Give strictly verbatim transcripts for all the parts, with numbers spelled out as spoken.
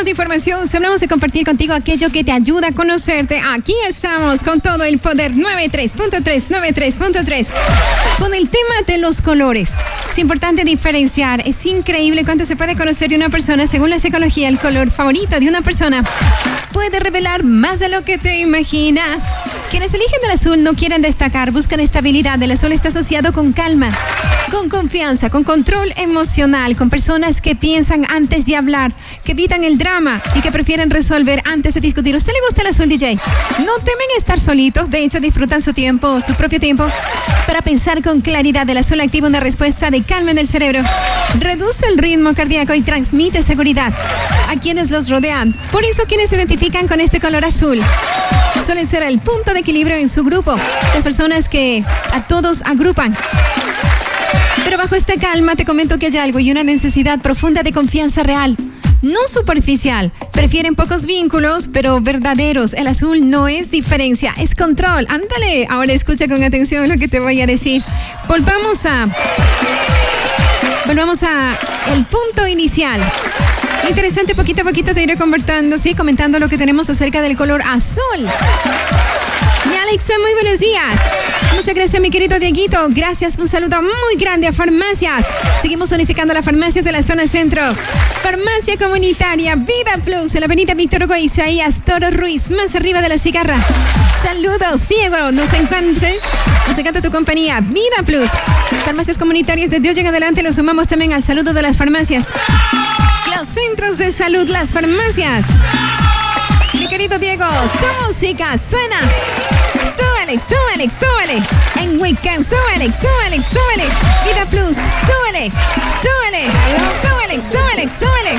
hablamos de información, si hablamos de compartir contigo aquello que te ayuda a conocerte, aquí estamos con todo el poder. Noventa y tres punto tres, noventa y tres punto tres. Con el tema de los colores. Es importante diferenciar. Es increíble cuánto se puede conocer de una persona. Según la psicología, el color favorito de una persona puede revelar más de lo que te imaginas. Quienes eligen el azul no quieren destacar, buscan estabilidad. El azul está asociado con calma, con confianza, con control emocional, con personas que piensan antes de hablar, que evitan el drama y que prefieren resolver antes de discutir. ¿A usted le gusta el azul, D J? No temen estar solitos, de hecho disfrutan su tiempo, su propio tiempo, para pensar con claridad. El azul activa una respuesta de calma en el cerebro, reduce el ritmo cardíaco y transmite seguridad a quienes los rodean. Por eso quienes se identifican con este color azul suelen ser el punto de equilibrio en su grupo, las personas que a todos agrupan. Pero bajo esta calma te comento que hay algo y una necesidad profunda de confianza real, no superficial. Prefieren pocos vínculos, pero verdaderos. El azul no es diferencia, es control. Ándale, ahora escucha con atención lo que te voy a decir. Volvamos a... Volvamos a el punto inicial. Interesante, poquito a poquito te iré convertiendo, sí, comentando lo que tenemos acerca del color azul. Y Alexa, muy buenos días. Muchas gracias, mi querido Dieguito. Gracias, un saludo muy grande a Farmacias. Seguimos unificando las farmacias de la zona centro. Farmacia comunitaria Vida Plus, en la avenida Víctor Hugo Isaías Toro Ruiz, más arriba de la cigarra. Saludos, Diego. Nos encanta, nos encanta tu compañía. Vida Plus. Farmacias comunitarias de Dios en adelante. Lo sumamos también al saludo de las farmacias. Los centros de salud, las farmacias. Mi querido Diego, tu música suena. Súbele, súbele, súbele. En Weekend, súbele, súbele, súbele. Vida Plus, súbele, súbele, súbele, súbele, súbele.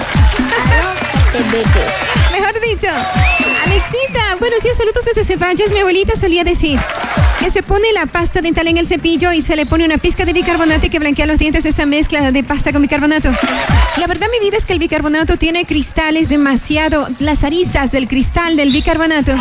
Mejor dicho. Alexita, buenos días, saludos desde Ceballos. Mi abuelita solía decir que se pone la pasta dental en el cepillo y se le pone una pizca de bicarbonato y que blanquea los dientes esta mezcla de pasta con bicarbonato. La verdad, mi vida, es que el bicarbonato tiene cristales demasiado, las aristas del cristal del bicarbonato,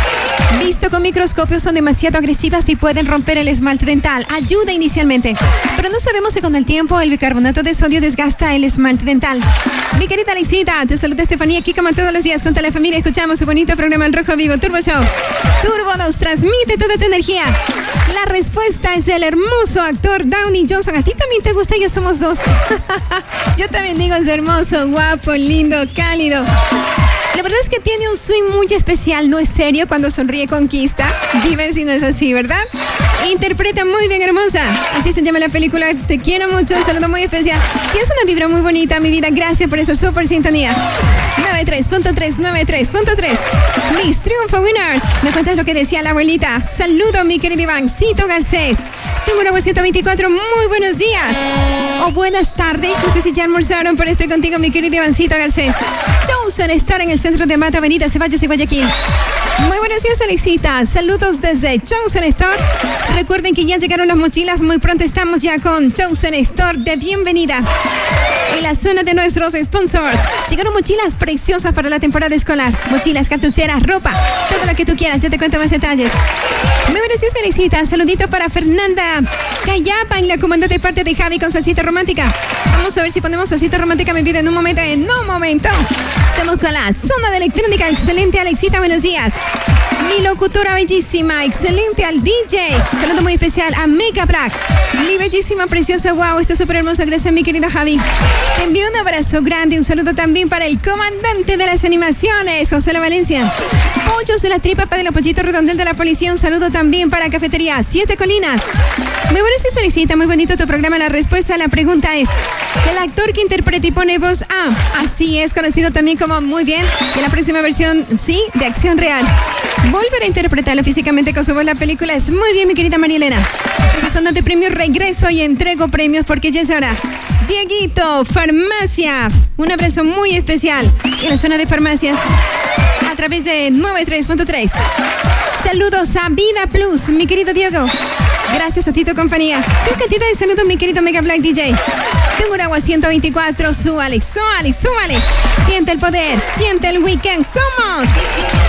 visto con microscopio, son demasiado agresivas y pueden romper el esmalte dental. Ayuda inicialmente, pero no sabemos si con el tiempo el bicarbonato de sodio desgasta el esmalte dental. Mi querida Alexita, te saluda Estefanía aquí como todos los días con toda la familia. Escuchamos su bonito programa en Rojo Vivo Turbo Show. Turbo nos transmite toda tu energía. La respuesta es el hermoso actor Downey Johnson. ¿A ti también te gusta? Ya somos dos. Yo también digo, es hermoso, guapo, lindo, cálido. La verdad es que tiene un swing muy especial, no es serio, cuando sonríe conquista. Dime si no es así, ¿verdad? Interpreta muy bien, hermosa. Así se llama la película. Te quiero mucho, un saludo muy especial. Tienes una vibra muy bonita, mi vida. Gracias por esa súper sintonía. noventa y tres punto tres, noventa y tres punto tres. Mis Triunfo Winners. ¿Me cuentas lo que decía la abuelita? Saludo, mi querido Ivancito Garcés. Tengo una voz ciento veinticuatro. Muy buenos días. O buenas tardes. No sé si ya almorzaron, pero estoy contigo, mi querido Ivancito Garcés. Chosen estar en el centro de Mata, avenida Ceballos y Guayaquil. Muy buenos días, Alexita. Saludos desde Chosen Store. Recuerden que ya llegaron las mochilas. Muy pronto estamos ya con Chosen Store de bienvenida en la zona de nuestros sponsors. Llegaron mochilas preciosas para la temporada escolar. Mochilas, cartucheras, ropa, todo lo que tú quieras. Ya te cuento más detalles. Muy buenos días, Alexita. Saludito para Fernanda Cayapa en la comanda de parte de Javi con salsita romántica. Vamos a ver si ponemos salsita romántica, mi vida, en un momento. En un momento. Estamos con la zona de electrónica. Excelente, Alexita. Buenos días. Mi locutora bellísima. Excelente al D J. Saludo muy especial a Mega Black. Mi bellísima, preciosa. Wow, está súper hermoso. Gracias, mi querido Javi. Te envío un abrazo grande. Un saludo también para el comandante de las animaciones, José La Valencia. Pollos de la tripa de los pollitos redondel de la policía. Un saludo también para Cafetería Siete Colinas. Muy buenos días, Alexita. Muy bonito tu programa. La respuesta a la pregunta es: el actor que interpreta y pone voz a, así es conocido también como, muy bien, en la próxima versión, sí, de acción real, volver a interpretarlo físicamente con su voz la película. Es muy bien, mi querida María Elena. Entonces, zona de premios, regreso y entrego premios porque ya es hora. Dieguito, farmacia. Un abrazo muy especial en la zona de farmacias a través de noventa y tres punto tres. Saludos a Vida Plus, mi querido Diego. Gracias a ti, tu compañía. Tu cantidad de saludos, mi querido Mega Black D J. Tengo un agua ciento veinticuatro. Súbale, súbale, súbale. Siente el poder, siente el weekend. Somos